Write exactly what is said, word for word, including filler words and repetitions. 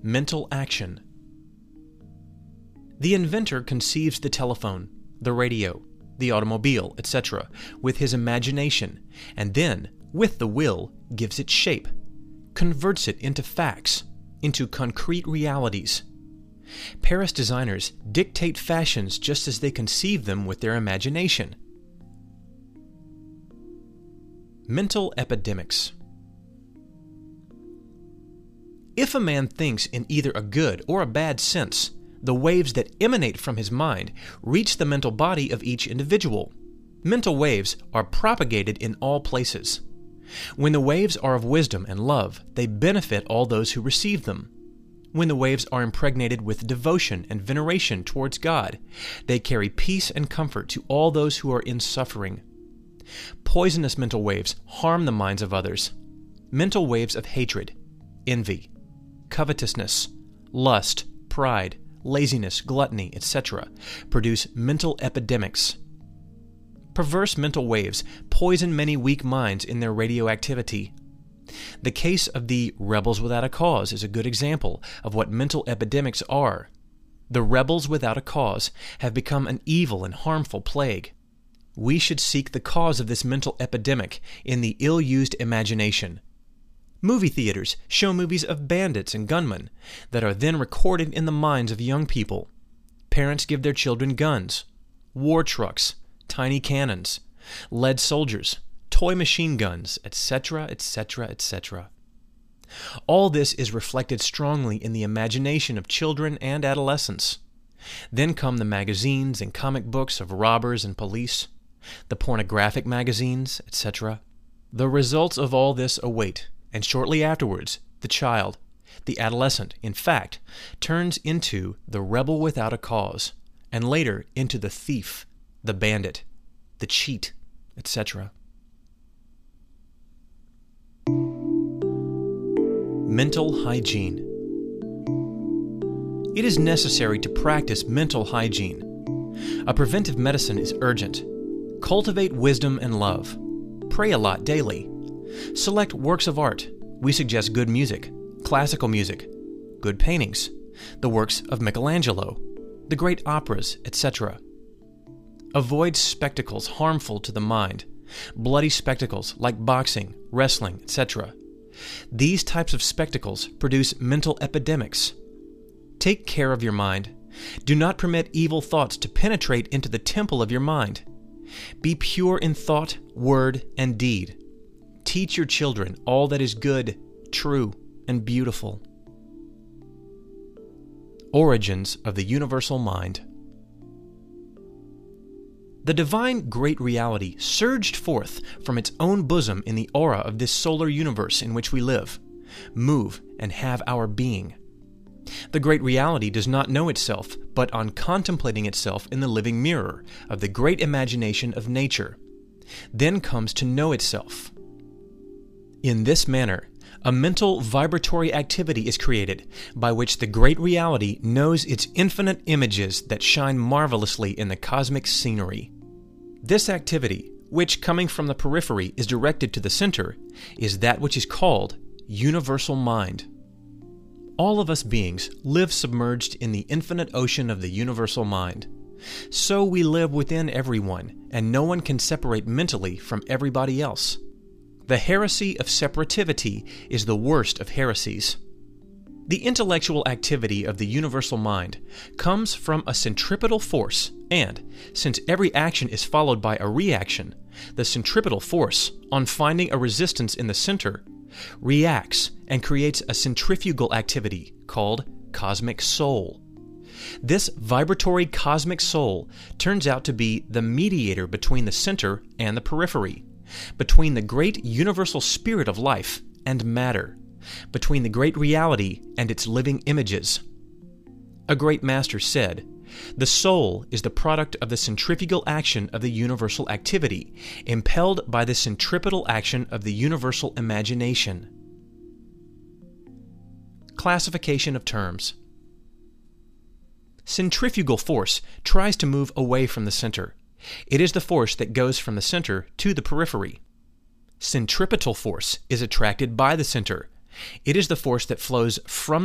mental action. The inventor conceives the telephone, the radio, the automobile, et cetera with his imagination, and then, with the will, gives it shape, converts it into facts, into concrete realities. Paris designers dictate fashions just as they conceive them with their imagination. Mental epidemics. If a man thinks in either a good or a bad sense, the waves that emanate from his mind reach the mental body of each individual. Mental waves are propagated in all places. When the waves are of wisdom and love, they benefit all those who receive them. When the waves are impregnated with devotion and veneration towards God, they carry peace and comfort to all those who are in suffering. Poisonous mental waves harm the minds of others. Mental waves of hatred, envy, covetousness, lust, pride, laziness, gluttony, et cetera produce mental epidemics. Perverse mental waves poison many weak minds in their radioactivity. The case of the rebels without a cause is a good example of what mental epidemics are. The rebels without a cause have become an evil and harmful plague. We should seek the cause of this mental epidemic in the ill-used imagination. Movie theaters show movies of bandits and gunmen that are then recorded in the minds of young people. Parents give their children guns, war trucks, tiny cannons, lead soldiers, toy machine guns, et cetera, et cetera, et cetera. All this is reflected strongly in the imagination of children and adolescents. Then come the magazines and comic books of robbers and police, the pornographic magazines, et cetera. The results of all this await, and shortly afterwards, the child, the adolescent, in fact, turns into the rebel without a cause, and later into the thief, the bandit, the cheat, et cetera. Mental hygiene. It is necessary to practice mental hygiene. A preventive medicine is urgent. Cultivate wisdom and love. Pray a lot daily. Select works of art. We suggest good music, classical music, good paintings, the works of Michelangelo, the great operas, et cetera. Avoid spectacles harmful to the mind, bloody spectacles like boxing, wrestling, et cetera. These types of spectacles produce mental epidemics. Take care of your mind. Do not permit evil thoughts to penetrate into the temple of your mind. Be pure in thought, word, and deed. Teach your children all that is good, true, and beautiful. Origins of the Universal Mind. The divine great reality surged forth from its own bosom in the aura of this solar universe in which we live, move, and have our being. The great reality does not know itself, but on contemplating itself in the living mirror of the great imagination of nature, then comes to know itself. In this manner, a mental vibratory activity is created by which the great reality knows its infinite images that shine marvelously in the cosmic scenery. This activity, which coming from the periphery is directed to the center, is that which is called universal mind. All of us beings live submerged in the infinite ocean of the universal mind. So we live within everyone, and no one can separate mentally from everybody else. The heresy of separativity is the worst of heresies. The intellectual activity of the universal mind comes from a centripetal force, and, since every action is followed by a reaction, the centripetal force, on finding a resistance in the center, reacts and creates a centrifugal activity called cosmic soul. This vibratory cosmic soul turns out to be the mediator between the center and the periphery, between the great universal spirit of life and matter, between the great reality and its living images. A great master said, "The soul is the product of the centrifugal action of the universal activity, impelled by the centripetal action of the universal imagination." Classification of terms. Centrifugal force tries to move away from the center. It is the force that goes from the center to the periphery. Centripetal force is attracted by the center. It is the force that flows from